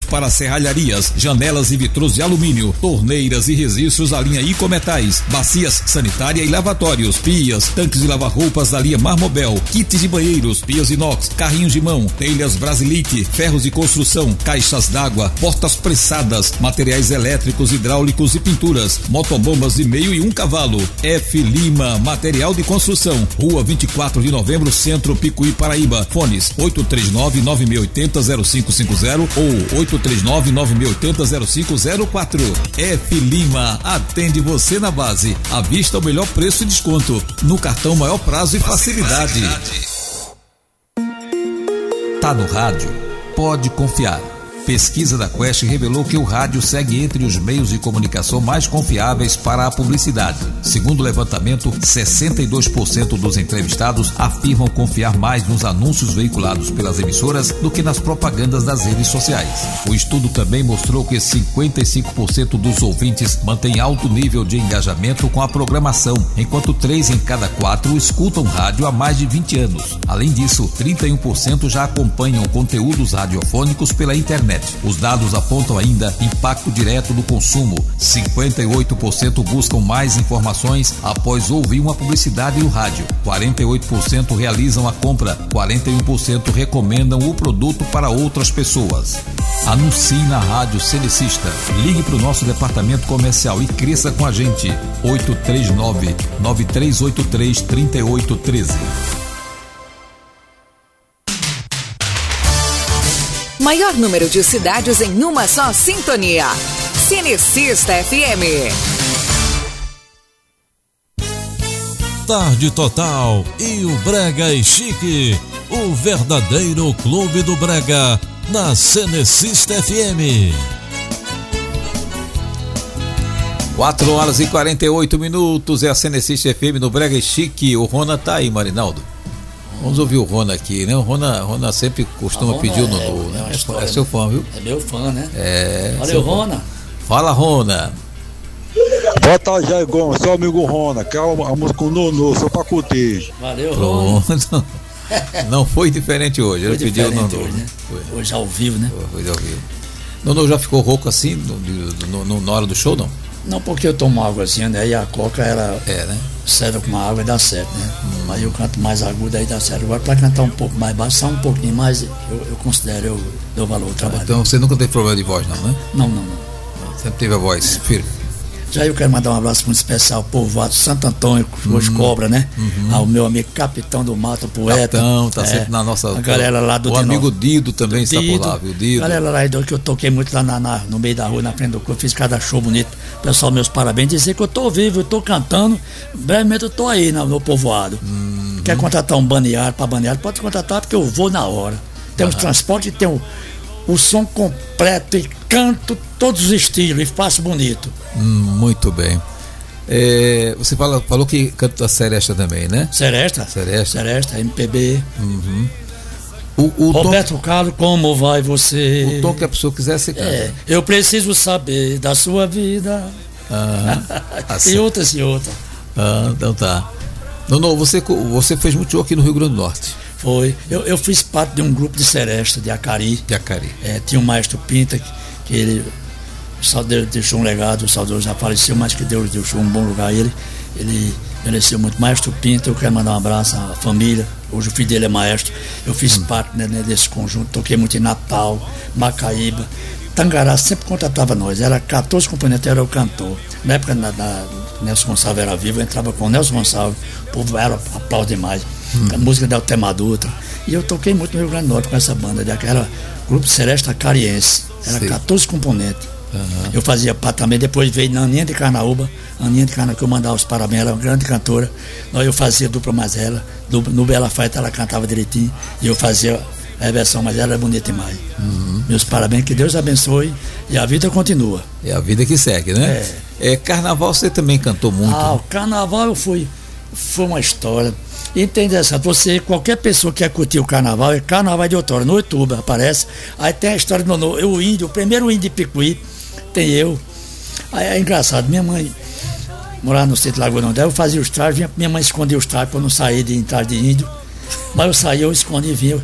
para serralharias, janelas e vitrôs de alumínio, torneiras e registros da linha Icometais, bacias sanitária e lavatórios, pias, tanques de lavar roupas da linha Marmobel, kits de banheiros, pias inox, carrinhos de mão, telhas Brasilite, ferros de construção, caixas d'água, portas pressadas, materiais elétricos, hidráulicos e pinturas, motobombas de meio e 1 cavalo. F. Lima, material de construção, Rua 24 de Novembro, Centro, Picuí, Paraíba. Fones 839-9680-0550 ou 839-9680-0504. F. Lima, atende você na base, à vista o melhor preço e desconto, no cartão maior prazo e facilidade. Tá no rádio? Pode confiar. Pesquisa da Quest revelou que o rádio segue entre os meios de comunicação mais confiáveis para a publicidade. Segundo o levantamento, 62% dos entrevistados afirmam confiar mais nos anúncios veiculados pelas emissoras do que nas propagandas das redes sociais. O estudo também mostrou que 55% dos ouvintes mantêm alto nível de engajamento com a programação, enquanto 3 em cada 4 escutam rádio há mais de 20 anos. Além disso, 31% já acompanham conteúdos radiofônicos pela internet. Os dados apontam ainda impacto direto do consumo. 58% buscam mais informações após ouvir uma publicidade no rádio. 48% realizam a compra. 41% recomendam o produto para outras pessoas. Anuncie na Rádio Celecista. Ligue para o nosso departamento comercial e cresça com a gente. 839-9383-3813. Maior número de cidades em uma só sintonia. Celecista FM. Tarde Total e o Brega e Chique, o verdadeiro clube do Brega, na Celecista FM. 4h48, é a Celecista FM no Brega e Chique. O Rona tá aí, Marinaldo. Vamos ouvir o Rona aqui, né? O Rona sempre costuma pedir o Nonô, né? É seu fã, viu? É meu fã, né? É. Valeu, Rona. Fala, Rona. Boa tarde, Jair Gomes, seu amigo Rona, que é a música com o Nonô, só pra curtir. Valeu, Rona. Pronto. Não foi diferente hoje, ele pediu o Nonô. Hoje, né? Hoje ao vivo, né? Hoje ao vivo. Nonô já ficou rouco assim na hora do show, não? Não, porque eu tomo águazinha, né? E a coca, ela né? serve com uma água e dá certo, né? Aí eu canto mais agudo, aí dá certo. Agora, pra cantar um pouco mais baixo, só um pouquinho mais, eu considero, eu dou valor ao trabalho. Então você nunca teve problema de voz, não, né? Não. Sempre teve a voz firme. Já eu quero mandar um abraço muito especial ao povoado Santo Antônio, hoje Cobra, né? Ao meu amigo Capitão do Mato, poeta. Capitão, tá sempre na nossa... A galera lá do... O amigo Dido também está por lá, viu, Dido? A galera lá que eu toquei muito lá no meio da rua, na frente do clube, fiz cada show bonito. Pessoal, meus parabéns, dizer que eu tô vivo, eu tô cantando, brevemente eu tô aí no povoado. Quer contratar um baneário para baneário, pode contratar, porque eu vou na hora. Tem os transportes, tem o som completo e canto todos os estilos e faço bonito. Muito bem. Você falou que canta a Seresta também, né? Seresta, MPB. O Roberto tom, Carlos, como vai você? O tom que a pessoa quiser, você canta. Eu preciso saber da sua vida. Assim. E outra. Então tá. Não, você fez muito show aqui no Rio Grande do Norte. Foi. Eu fiz parte de um grupo de Seresta, de Acari. Tinha o Maestro Pinta, que ele deixou um legado, o saudoso já faleceu, mas que Deus deixou um bom lugar. Ele mereceu muito. Maestro Pinta, eu quero mandar um abraço à família. Hoje o filho dele é maestro. Eu fiz parte, né, desse conjunto. Toquei muito em Natal, Macaíba. Tangará sempre contratava nós. Era 14 componentes, era o cantor. Na época, Nelson Gonçalves era vivo, eu entrava com o Nelson Gonçalves. O povo era aplauso demais. A música da Altema Dutra. E eu toquei muito no Rio Grande do Norte com essa banda. Era grupo Seresta Cariense. Era 14 componentes. Eu fazia parte também. Depois veio na Aninha de Carnaúba. Que eu mandava os parabéns. Ela era uma grande cantora. Eu fazia dupla mais ela. No Bela Festa ela cantava direitinho. E eu fazia a versão, mas ela é bonita demais. Meus parabéns, que Deus abençoe. E a vida continua. É a vida que segue, né? Carnaval você também cantou muito. O carnaval foi uma história. Interessante, qualquer pessoa que quer curtir o carnaval, é Carnaval de Outono, no YouTube aparece. Aí tem a história do Nonô, o primeiro índio de Picuí, tem eu. Aí é engraçado, minha mãe morava no centro de Lagoa Nondé, eu fazia os trajes, minha mãe escondia os trajes para eu não sair de entrar de índio. Mas eu saía, eu escondi e vinha.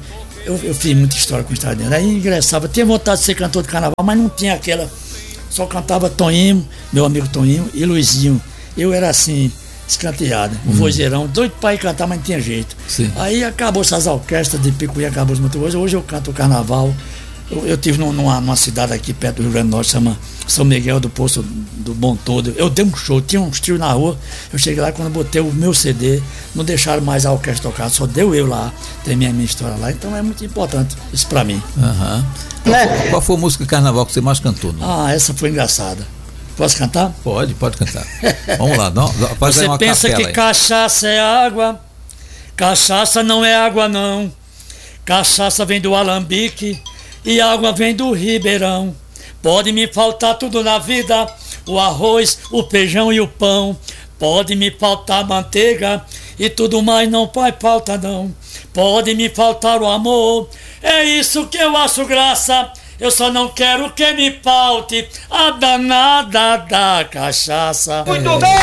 eu fiz muita história com o Estradinha. Aí ingressava, tinha vontade de ser cantor de carnaval, mas não tinha aquela. Só cantava Toninho, meu amigo Toninho, e Luizinho. Eu era assim, escanteado, um vozeirão, doido para ir cantar, mas não tinha jeito. Sim. Aí acabou essas orquestras de Picuí, acabou os motivos. Hoje eu canto o carnaval. Eu tive numa cidade aqui perto do Rio Grande do Norte, chama São Miguel do Poço do Bom Todo. Eu dei um show, tinha uns trios na rua. Eu cheguei lá, quando eu botei o meu CD, não deixaram mais a orquestra tocar, só deu eu lá, tem minha história lá. Então é muito importante isso pra mim. Qual foi a música de carnaval que você mais cantou? Essa foi engraçada. Posso cantar? Pode cantar. Vamos lá, faz você aí uma pensa que aí. Cachaça é água? Cachaça não é água, não. Cachaça vem do alambique e água vem do ribeirão. Pode me faltar tudo na vida, o arroz, o feijão e o pão. Pode me faltar manteiga e tudo mais não faz falta, não. Pode me faltar o amor, é isso que eu acho graça. Eu só não quero que me falte a danada da cachaça. Muito bem!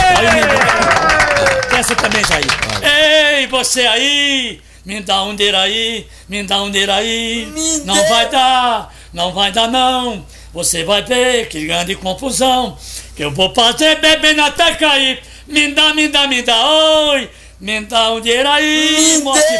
Essa também, Jair. Ei, você aí, me dá um dedo aí, me dá um dedo aí. Não vai dar não. Você vai ver que grande confusão que eu vou fazer bebendo até cair. Me dá, oi. Me dá um dinheiro aí, mostre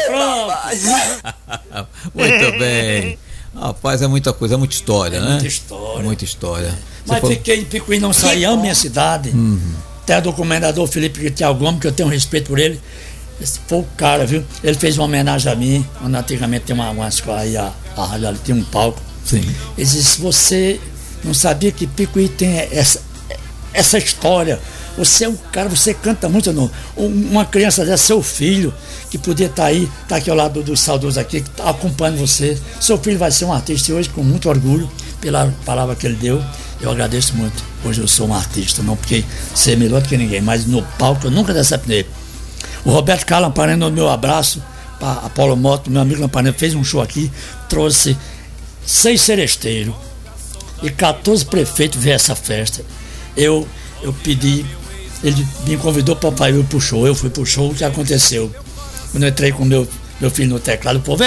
franco. Muito bem. Rapaz, é muita coisa, é muita história, né? Muita história. Muita história. Mas fiquei em Picuí, não saí, amo minha cidade. Até o documentador Felipe Gritial Gomes, que eu tenho respeito por ele. Esse foi o cara, viu? Ele fez uma homenagem a mim, quando antigamente tem uma escola aí, a rádio ali, tinha um palco. Sim. Ele disse, você não sabia que Picuí tem essa história? Você é um cara, você canta muito, não. Uma criança dessa, seu filho, que podia estar aí, está aqui ao lado dos saudosos aqui, que tá acompanhando você. Seu filho vai ser um artista e hoje, com muito orgulho, pela palavra que ele deu, eu agradeço muito. Hoje eu sou um artista, não porque ser melhor do que ninguém, mas no palco eu nunca decepcionei. O Roberto Carlos Lampareno, meu abraço, para Apolo Moto, meu amigo Lampareno, fez um show aqui, trouxe 6 seresteiros e 14 prefeitos ver essa festa. Eu pedi, ele me convidou para ir pro show, eu fui pro show, o que aconteceu? Quando eu entrei com meu filho no teclado, o povo,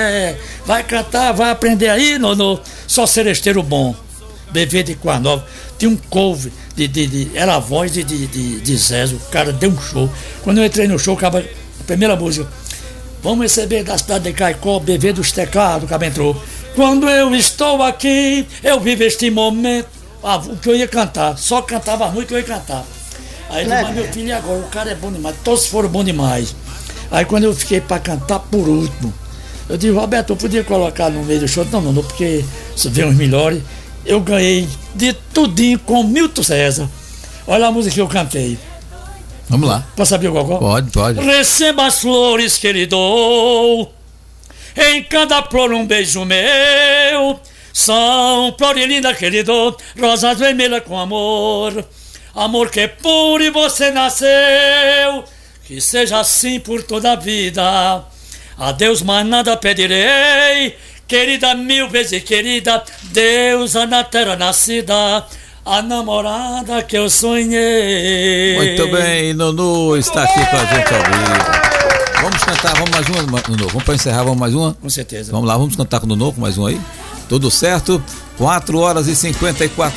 vai cantar, vai aprender aí, só seresteiro bom, bebê de Quarnova, tinha um couve, era a voz de Zézio, o cara deu um show. Quando eu entrei no show, a primeira música, vamos receber da cidade de Caicó, bebê dos teclados, o cara entrou. Quando eu estou aqui, eu vivo este momento. O que eu ia cantar, só cantava muito que eu ia cantar. Aí ele disse, mas meu filho, e agora? O cara é bom demais, todos foram bons demais. Aí quando eu fiquei para cantar por último, eu disse, Roberto, eu podia colocar no meio do show? Não, porque se vê uns melhores. Eu ganhei de tudinho com Milton César. Olha a música que eu cantei. Vamos lá. Posso saber o gogó? Pode. Receba as flores que lhe dou, em cada flor um beijo meu. São flores lindas que lhe dou, rosas vermelhas com amor. Amor que é puro e você nasceu, que seja assim por toda a vida. A Deus mais nada pedirei, querida, mil vezes querida, deusa na terra nascida, a namorada que eu sonhei. Muito bem, Nunu está aqui com a gente ao vivo. Vamos cantar, vamos mais uma, Nunu. Vamos para encerrar, vamos mais uma? Com certeza. Vamos lá, vamos cantar com o Nunu, com mais uma aí? Tudo certo? 4h54.